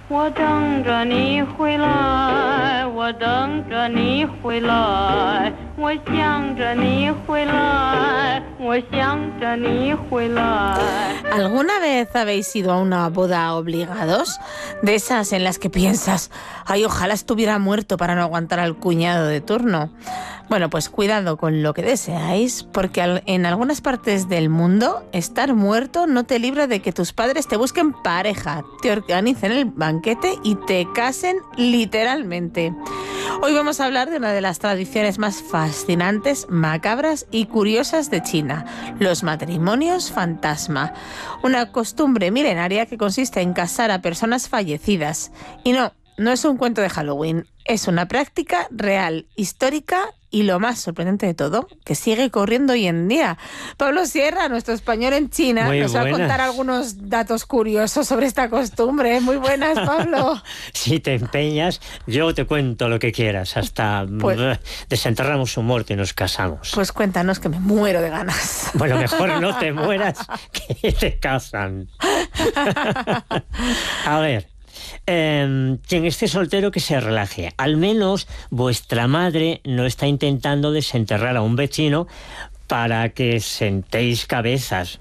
我等着你回来，我等着你回来，我想着你回来，我想着你回来。 ¿Alguna vez habéis ido a una boda obligados? De esas en las que piensas, ay, ojalá estuviera muerto para no aguantar al cuñado de turno. Bueno, pues cuidado con lo que deseáis, porque en algunas partes del mundo estar muerto no te libra de que tus padres te busquen pareja, te organicen el banquete y te casen literalmente. Hoy vamos a hablar de una de las tradiciones más fascinantes, macabras y curiosas de China, los matrimonios fantasma. Una costumbre milenaria que consiste en casar a personas fallecidas. Y no es un cuento de Halloween, es una práctica real, histórica y lo más sorprendente de todo, que sigue corriendo hoy en día. Pablo Sierra, nuestro español en China, nos va a contar algunos datos curiosos sobre esta costumbre. Muy buenas, Pablo. Si te empeñas, yo te cuento lo que quieras, hasta desenterramos un muerto y nos casamos. Pues cuéntanos, que me muero de ganas. Bueno, mejor no te mueras, que te casan. A ver, quien esté soltero que se relaje. Al menos vuestra madre no está intentando desenterrar a un vecino para que sentéis cabezas.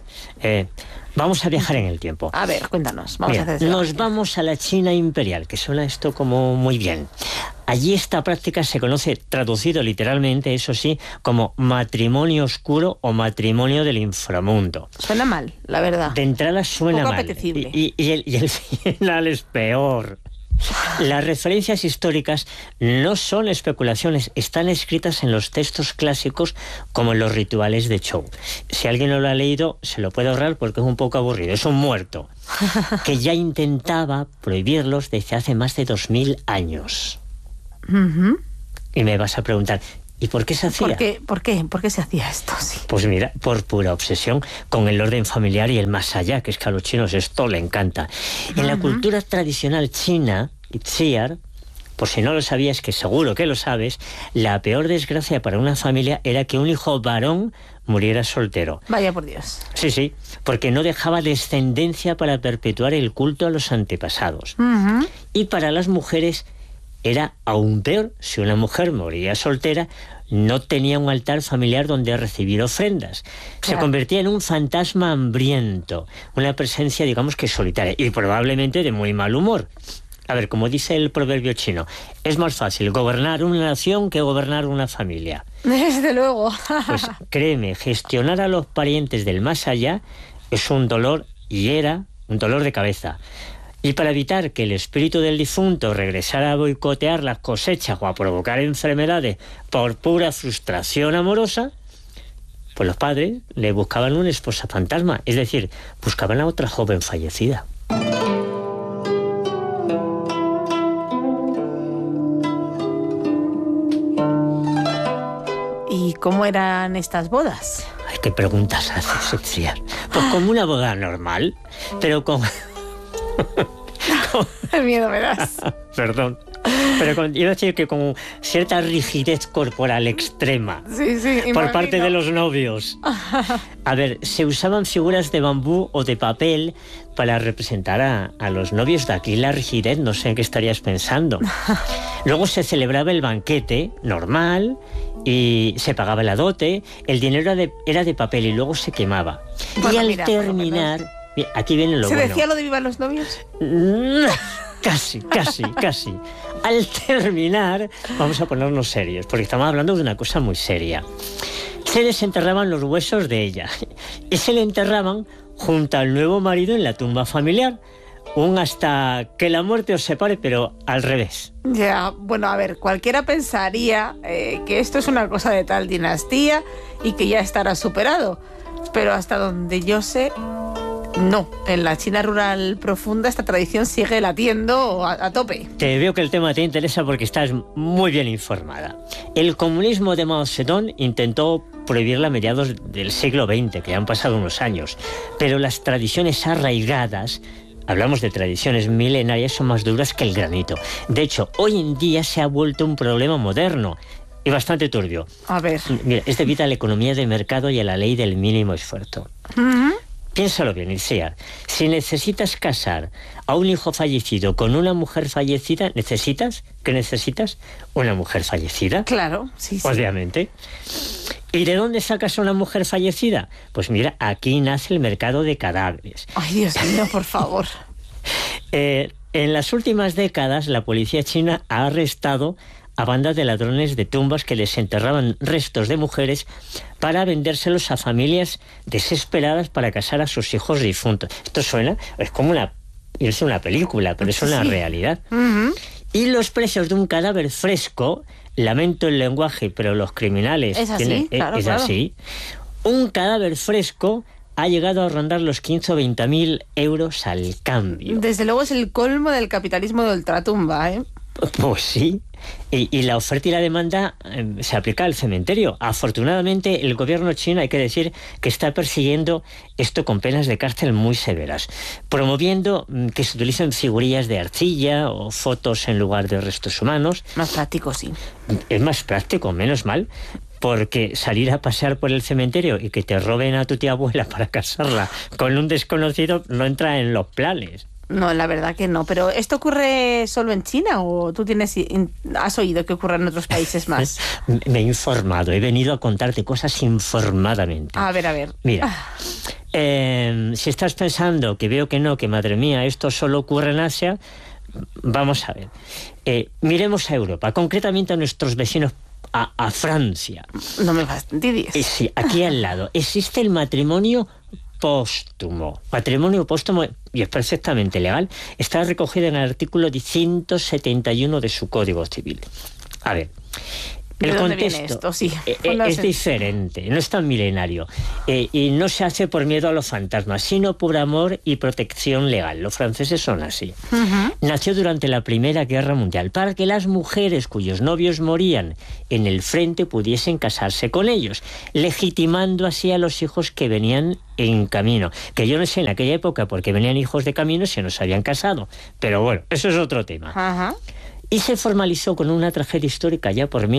Vamos a viajar en el tiempo. A ver, cuéntanos. Nos vamos a la China imperial, que suena esto como muy bien. Allí esta práctica se conoce, traducido literalmente, eso sí, como matrimonio oscuro o matrimonio del inframundo. Suena mal, la verdad. De entrada suena poco mal. Apetecible. Y el final es peor. Las referencias históricas no son especulaciones, están escritas en los textos clásicos como en los rituales de Chou. Si alguien no lo ha leído, se lo puede ahorrar porque es un poco aburrido. Es un muerto que ya intentaba prohibirlos desde hace más de 2000 años. Uh-huh. Y me vas a preguntar, ¿y por qué se hacía? ¿Por qué se hacía esto? Sí. Pues mira, por pura obsesión con el orden familiar y el más allá, que es que a los chinos esto le encanta. En la cultura tradicional china, Xiar, por si no lo sabías, que seguro que lo sabes, la peor desgracia para una familia era que un hijo varón muriera soltero. Vaya por Dios. Sí, porque no dejaba descendencia para perpetuar el culto a los antepasados. Uh-huh. Y para las mujeres era aún peor. Si una mujer moría soltera, no tenía un altar familiar donde recibir ofrendas. Claro. Se convertía en un fantasma hambriento, una presencia, digamos que solitaria, y probablemente de muy mal humor. A ver, como dice el proverbio chino, es más fácil gobernar una nación que gobernar una familia. Desde luego. Pues créeme, gestionar a los parientes del más allá es un dolor, y era un dolor de cabeza. Y para evitar que el espíritu del difunto regresara a boicotear las cosechas o a provocar enfermedades por pura frustración amorosa, pues los padres le buscaban una esposa fantasma, es decir, buscaban a otra joven fallecida. ¿Y cómo eran estas bodas? Ay, ¿qué preguntas haces, Xiar? Pues como una boda normal, pero con... El miedo me das. Perdón. Pero iba a decir que con cierta rigidez corporal extrema. Sí, por parte de los novios. A ver, se usaban figuras de bambú o de papel para representar a los novios. De aquí la rigidez, no sé en qué estarías pensando. Luego se celebraba el banquete normal y se pagaba la dote. El dinero era de papel y luego se quemaba. Bueno, y al terminar... Mira, aquí viene lo bueno. ¿Se decía lo de vivan los novios? Casi. Al terminar, vamos a ponernos serios, porque estamos hablando de una cosa muy seria. Se desenterraban los huesos de ella y se le enterraban junto al nuevo marido en la tumba familiar, hasta que la muerte os separe, pero al revés. Ya, bueno, a ver, cualquiera pensaría que esto es una cosa de tal dinastía y que ya estará superado, pero hasta donde yo sé... No, en la China rural profunda esta tradición sigue latiendo a tope. Te veo que el tema te interesa porque estás muy bien informada. El comunismo de Mao Zedong intentó prohibirla a mediados del siglo XX, que ya han pasado unos años, pero las tradiciones arraigadas, hablamos de tradiciones milenarias, son más duras que el granito. De hecho, hoy en día se ha vuelto un problema moderno y bastante turbio. A ver. Mira, es debido a la economía de mercado y a la ley del mínimo esfuerzo. Uh-huh. piénsalo bien, Icea. Si necesitas casar a un hijo fallecido con una mujer fallecida, ¿qué necesitas? Una mujer fallecida. Claro, sí. Obviamente. ¿Y de dónde sacas a una mujer fallecida? Pues mira, aquí nace el mercado de cadáveres. Ay, Dios mío, por favor. En las últimas décadas, la policía china ha arrestado a bandas de ladrones de tumbas que desenterraban restos de mujeres para vendérselos a familias desesperadas para casar a sus hijos difuntos. Esto es como una película, pero es una realidad. Uh-huh. Y los precios de un cadáver fresco, lamento el lenguaje, pero los criminales... Es así, claro. Así. Un cadáver fresco ha llegado a rondar los 15 o 20.000 euros al cambio. Desde luego es el colmo del capitalismo de ultratumba, ¿eh? Pues sí, y la oferta y la demanda se aplica al cementerio. Afortunadamente, el gobierno chino, hay que decir, que está persiguiendo esto con penas de cárcel muy severas, promoviendo que se utilicen figurillas de arcilla o fotos en lugar de restos humanos. Más práctico, sí. Es más práctico, menos mal, porque salir a pasear por el cementerio y que te roben a tu tía abuela para casarla con un desconocido no entra en los planes. No, la verdad que no. ¿Pero esto ocurre solo en China o tú has oído que ocurre en otros países más? Me he informado, he venido a contarte cosas informadamente. A ver. Mira, si estás pensando que veo que no, que madre mía, esto solo ocurre en Asia, vamos a ver. Miremos a Europa, concretamente a nuestros vecinos, a Francia. No me fastidies. Sí, aquí al lado. Existe el matrimonio póstumo. Matrimonio póstumo, y es perfectamente legal, está recogido en el artículo 171 de su Código Civil. A ver, el contexto sí, es diferente, no es tan milenario, y no se hace por miedo a los fantasmas, sino por amor y protección legal. Los franceses son así. Uh-huh. Nació durante la Primera Guerra Mundial para que las mujeres cuyos novios morían en el frente pudiesen casarse con ellos, legitimando así a los hijos que venían en camino. Que yo no sé en aquella época porque venían hijos de camino si no se habían casado, pero bueno, eso es otro tema. Uh-huh. Y se formalizó con una tragedia histórica ya por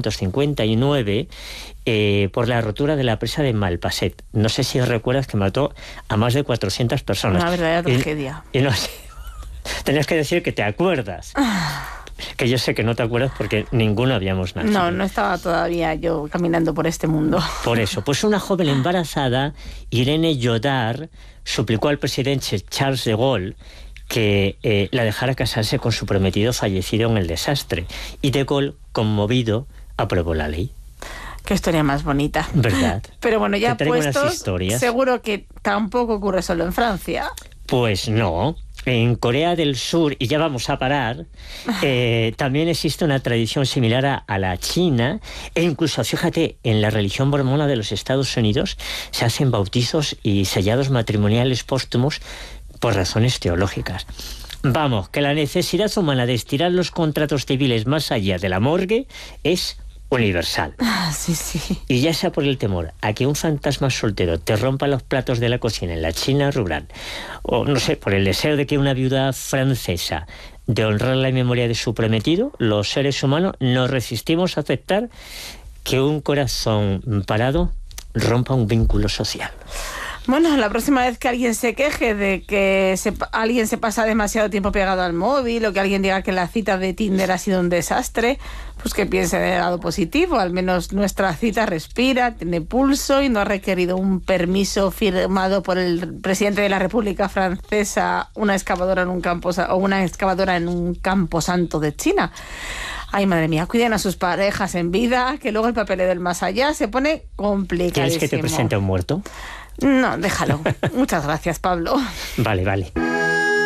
1959 por la rotura de la presa de Malpasset. No sé si recuerdas que mató a más de 400 personas. Una verdadera tragedia. Y no sé, tenías que decir que te acuerdas. Que yo sé que no te acuerdas porque ninguno habíamos nacido. No estaba todavía yo caminando por este mundo. Por eso, pues una joven embarazada, Irene Jodard, suplicó al presidente Charles de Gaulle que la dejara casarse con su prometido fallecido en el desastre. Y de Gaulle, conmovido, aprobó la ley. Qué historia más bonita. ¿Verdad? Pero bueno, ya puestos, historias. Seguro que tampoco ocurre solo en Francia. Pues no. En Corea del Sur, y ya vamos a parar, también existe una tradición similar a la china, e incluso, fíjate, en la religión mormona de los Estados Unidos se hacen bautizos y sellados matrimoniales póstumos por razones teológicas. Vamos, que la necesidad humana de estirar los contratos civiles más allá de la morgue es universal. Sí. Y ya sea por el temor a que un fantasma soltero te rompa los platos de la cocina en la China rural, o no sé, por el deseo de que una viuda francesa de honrar la memoria de su prometido, los seres humanos nos resistimos a aceptar que un corazón parado rompa un vínculo social. Bueno, la próxima vez que alguien se queje de que alguien se pasa demasiado tiempo pegado al móvil o que alguien diga que la cita de Tinder ha sido un desastre, pues que piense en el lado positivo. Al menos nuestra cita respira, tiene pulso y no ha requerido un permiso firmado por el presidente de la República Francesa, una excavadora en un camposanto de China. Ay, madre mía, cuiden a sus parejas en vida, que luego el papeleo del más allá se pone complicadísimo. ¿Quieres que te presente a un muerto? No, déjalo. Muchas gracias, Pablo. Vale.